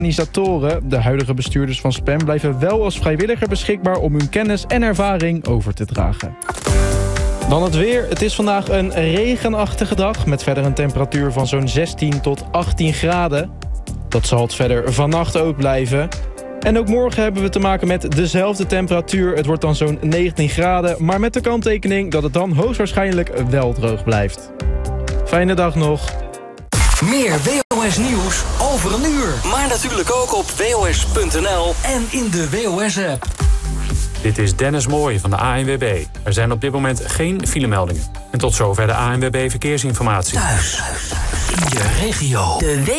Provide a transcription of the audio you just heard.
organisatoren. De huidige bestuurders van Spam blijven wel als vrijwilliger beschikbaar om hun kennis en ervaring over te dragen. Dan het weer. Het is vandaag een regenachtige dag met verder een temperatuur van zo'n 16 tot 18 graden. Dat zal het verder vannacht ook blijven. En ook morgen hebben we te maken met dezelfde temperatuur. Het wordt dan zo'n 19 graden, maar met de kanttekening dat het dan hoogstwaarschijnlijk wel droog blijft. Fijne dag nog. Meer WOS nieuws over een uur. Maar natuurlijk ook op WOS.nl en in de WOS-app. Dit is Dennis Mooij van de ANWB. Er zijn op dit moment geen filemeldingen. En tot zover de ANWB Verkeersinformatie. Thuis, in je regio.